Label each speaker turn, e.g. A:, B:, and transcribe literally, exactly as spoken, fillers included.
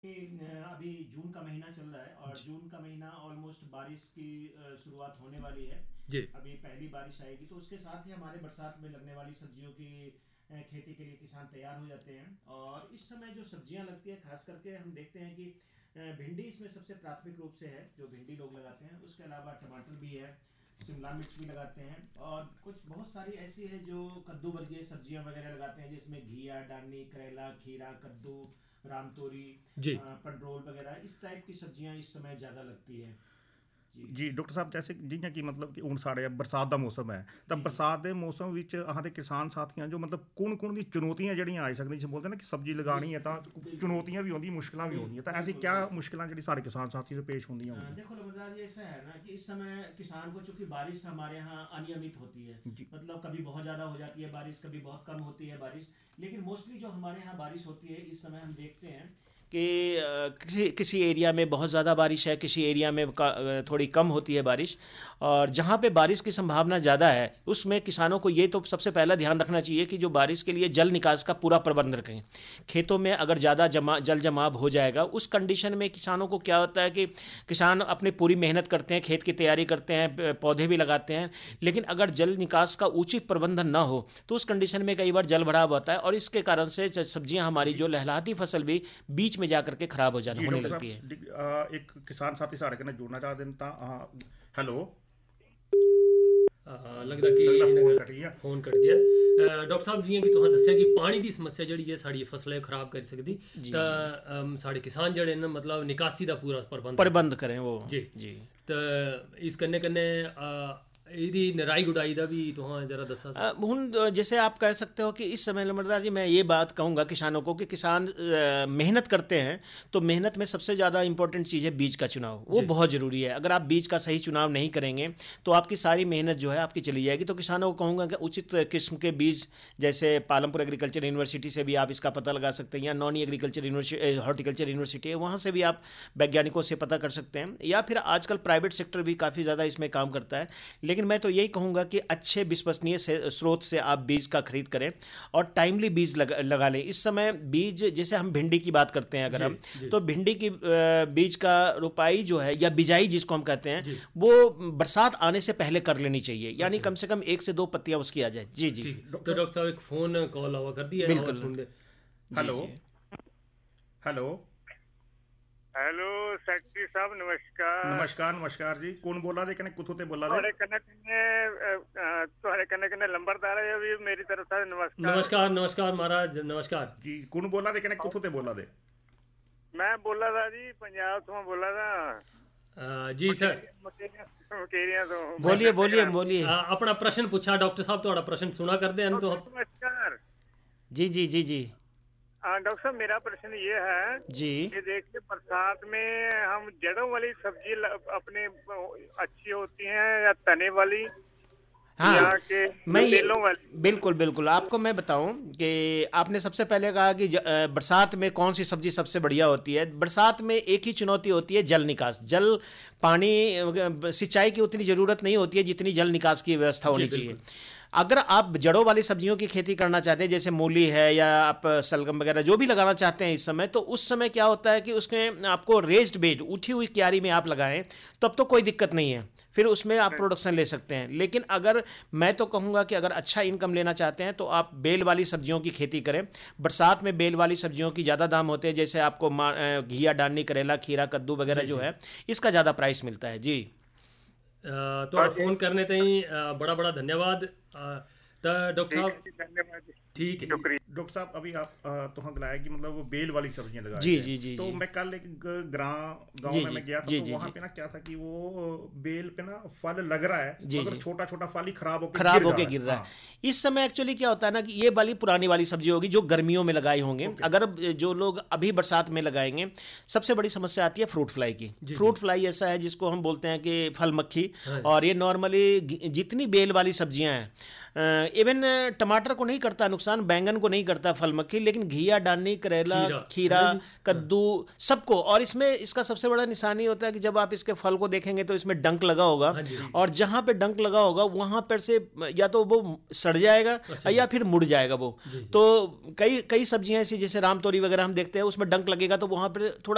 A: अभी जून का महीना चल रहा है और जून का महीना ऑलमोस्ट बारिश की अ, शुरुआत होने वाली है।
B: जी।
A: अभी पहली बारिश आएगी तो उसके साथ ही हमारे बरसात में लगने वाली सब्जियों की अ, खेती के लिए किसान तैयार हो जाते हैं। और इस समय जो सब्जियां लगती है खास करके हम देखते हैं कि अ, भिंडी इसमें सबसे प्राथमिक रूप से है जो भिंडी लोग लगाते हैं। उसके अलावा टमाटर भी है, शिमला मिर्च भी लगाते हैं और कुछ बहुत सारी ऐसी है जो कद्दू वर्गीय सब्जियां वगैरह लगाते हैं जिसमें घिया, डांडी, करेला, खीरा, कद्दू, रामतोरी,
B: जी।
A: अ, पंडरोल वगैरह इस टाइप की सब्जियां इस समय ज़्यादा लगती है। जी
C: जी डॉक्टर साहब जैसे जियां कि मतलब कि हूँ साढ़े बरसात का मौसम है तो
A: जी जी
C: बरसात के मौसम ਵਿੱਚ अहां दे किसान साथियां जो मतलब कौन कौन दी चुनौतियां जड़ियां आ सकदी जिस बोलते हैं ना कि सब्जी
A: जी
C: लगानी है तो
A: बिल्कुल
C: चुनौतियां भी होंगी मुश्किलां भी होंगी तो
A: बिल्कुल
C: ऐसी
A: बिल्कुल
C: क्या
A: बिल्कुल।
C: मुश्किलां जड़ी साढ़े किसान साथी से पेश होंगी
A: अ,
C: होंगी
A: देखो लबरदार जी ऐसा है ना कि इस समय किसान को चूंकि बारिश हमारे यहाँ अनियमित होती है।
C: जी
A: मतलब कभी बहुत ज़्यादा हो जाती है बारिश, कभी बहुत कम होती है बारिश। लेकिन मोस्टली जो हमारे यहाँ बारिश होती है इस समय हम देखते हैं कि अ, किसी किसी एरिया में बहुत ज़्यादा बारिश है, किसी एरिया में का- अ, थोड़ी कम होती है बारिश। और जहाँ पे बारिश की संभावना ज़्यादा है उसमें किसानों को ये तो सबसे पहला ध्यान रखना चाहिए कि जो बारिश के लिए जल निकास का पूरा प्रबंध रखें। खेतों में अगर ज़्यादा जमा जल जमाव हो जाएगा उस कंडीशन में किसानों को क्या होता है कि किसान अपनी पूरी मेहनत करते हैं, खेत की तैयारी करते हैं, प- पौधे भी लगाते हैं। लेकिन अगर जल निकास का उचित प्रबंधन ना हो तो उस कंडीशन में कई बार जल भराव होता है और इसके कारण से ज- सब्जियां हमारी
C: जी
A: जो लहलहाती फसल भी बीच में जा करके खराब हो जाने
C: जी
A: होने
C: डॉक्टर
A: लगती है।
C: साहब डि- अ, एक किसान साथी साढ़े कन्नै जुड़ना चाहते हैं तो हेलो
B: अ, लगदा कि
C: लगदा फोन
B: इन्हें
C: कटी गया
B: फोन कट गया। अ, डॉक्टर साहब जियां कि तुसें दस्सेआ कि पानी दी समस्या जेह्ड़ी है साढ़ी फसलें खराब करी सकदी।
A: जी
B: तां
A: जी
B: अम, साढ़े किसान जेह्ड़े न मतलब निकासी दा पूरा प्रबंध रखन।
A: प्रबंध करें वो।
B: जी।
A: जी
B: ते इस कन्नै कन्नै अ, एह्दी निराई गुडाई दा भी तुहां जरा दस्सा।
A: अ, हुन जैसे आप कह सकते हो कि इस समय लमड़दार जी मैं ये बात कहूँगा किसानों को कि किसान अ, मेहनत करते हैं तो मेहनत में सबसे ज़्यादा इंपॉर्टेंट चीज़ है बीज का चुनाव। वो
B: जी।
A: बहुत ज़रूरी है। अगर आप बीज का सही चुनाव नहीं करेंगे तो आपकी सारी मेहनत जो है आपकी चली जाएगी। तो किसानों को कहूँगा कि उचित किस्म के बीज जैसे पालमपुर एग्रीकल्चर यूनिवर्सिटी से भी आप इसका पता लगा सकते हैं या non agriculture university horticulture university है वहाँ से भी आप वैज्ञानिकों से पता कर सकते हैं या फिर आजकल प्राइवेट सेक्टर भी काफ़ी ज़्यादा इसमें काम करता है। लेकिन मैं तो यही कहूँगा कि अच्छे विश्वसनीय से स्रोत से आप बीज का खरीद करें और टाइमली बीज लगा, लगा लें। इस समय बीज जैसे हम भिंडी की बात करते हैं अगर
B: जी।
A: हम
B: जी।
A: तो भिंडी की अ, बीज का रोपाई जो है या बिजाई जिसको हम कहते हैं
B: जी।
A: वो बरसात आने से पहले कर लेनी चाहिए। यानी
B: अच्छा।
A: कम से कम एक से दो पत्तियां उसकी आ जाए। जी जी
B: ठीक है। तो
C: डॉक्टर
B: डॉक्टर साहब एक फोन कॉल आवा कर दी है, आवाज
A: बिल्कुल।
B: सुन दे।
A: जी
C: हेलो
A: जी
C: हेलो
D: हेलो सेक्रेटरी साहब नमस्कार।
C: नमस्कार नमस्कार जी कौन बोला दे कने कुथों ते बोला दे
D: थोड़े कन्नै कन्नै थोड़े कन्नै कन्नै लंबरदार है भी मेरी तरफ से नमस्कार।
B: नमस्कार नमस्कार महाराज नमस्कार।
C: जी कौन बोला दे कने कुथों ते बोला दे
D: मैं बोला था जी पंजाब तो बोला था
B: अ, जी सर।
D: मकेरिया तो
A: बोलिए बोलिए बोलिए।
B: अ, अपना प्रश्न पूछा डॉक्टर साहब थोड़ा प्रश्न सुना करते हैं तो हम-
D: नमस्कार।
A: जी जी जी जी
D: हाँ डॉक्टर साहब मेरा प्रश्न ये है
A: जी
D: कि देखिए बरसात में हम जड़ों वाली सब्जी ल- अपने अच्छी होती हैं या तने वाली
A: हाँ
D: या के
A: मैं ये
D: तेलों वाली।
A: बिल्कुल बिल्कुल आपको मैं बताऊं कि आपने सबसे पहले कहा कि ज- अ, बरसात में कौन सी सब्जी सबसे बढ़िया होती है। बरसात में एक ही चुनौती होती है जल निकास। जल पानी अ, सिंचाई की उतनी ज़रूरत नहीं होती है जितनी जल निकास की व्यवस्था
B: जी
A: होनी चाहिए।
B: बिल्कुल।
A: अगर आप जड़ों वाली सब्जियों की खेती करना चाहते हैं जैसे मूली है या आप सलगम वगैरह जो भी लगाना चाहते हैं इस समय तो उस समय क्या होता है कि उसमें आपको रेस्ड बेड उठी हुई क्यारी में आप लगाएं तब तो कोई दिक्कत नहीं है, फिर उसमें आप प्रोडक्शन ले सकते हैं। लेकिन अगर मैं तो कहूँगा कि अगर अच्छा इनकम लेना चाहते हैं तो आप बेल वाली सब्जियों की खेती करें। बरसात में बेल वाली सब्जियों की ज़्यादा दाम होते हैं जैसे आपको मा- अ, घिया, डांडी, करेला, खीरा, कद्दू वगैरह
B: जी
A: जो
B: जी।
A: है इसका ज़्यादा प्राइस मिलता है। जी
B: अ, थोड़ा फोन करने ताईं अ, बड़ा बड़ा धन्यवाद। अ, तो डॉक्टर
D: ठीक है
B: साहब
D: जी, धन्यवाद जी।
B: ठीक है।
D: शुक्रिया।
C: डॉक्टर साहब अभी आप तुहाँ गलाया कि मतलब वो बेल वाली सब्जियां लगा
A: जी
C: रहे
A: जी
C: थे
A: जी
C: तो
A: जी
C: मैं कल एक ग- ग्रां गांव
A: जी
C: में
A: जी
C: मैं गया था
A: जी
C: तो
A: जी
C: वहां
A: जी
C: पे ना क्या था कि वो बेल पे ना फल लग रहा है
A: जी
C: मगर
A: जी
C: छोटा छोटा फल ही खराब होकर
A: खराब
C: गिर जा
A: होके
C: रहा
A: गिर
C: है
A: रहा है।
C: हाँ
A: इस समय एक्चुअली क्या होता है ना कि ये वाली पुरानी वाली सब्जी होगी जो गर्मियों में लगाए होंगे।
C: ओके
A: अगर जो लोग अभी बरसात में लगाएंगे सबसे बड़ी समस्या आती है फ्रूट फ्लाई की।
B: जी जी।
A: फ्रूट फ्लाई ऐसा है जिसको हम बोलते हैं कि फल मक्खी।
B: हाँ।
A: और ये नॉर्मली जितनी बेल वाली सब्जियां हैं इवन टमाटर को नहीं करता नुकसान, बैंगन को नहीं करता फल मक्खी, लेकिन घिया, डांडी, करेला,
B: खीरा है
A: खीरा,
B: ना जी। हाँ।
A: कद्दू सबको। और इसमें इसका सबसे बड़ा निशानी होता है कि जब आप इसके फल को देखेंगे तो इसमें डंक लगा होगा
B: हाँ जी।
A: और जहां पे डंक लगा होगा वहां पर से या तो वो सड़ जाएगा
B: अच्छा
A: या
B: जी।
A: फिर मुड़ जाएगा वो।
B: जी जी।
A: तो कई कई सब्जियां ऐसी जैसे रामतोरी वगैरह हम देखते हैं उसमें डंक लगेगा तो वहां पर थोड़ा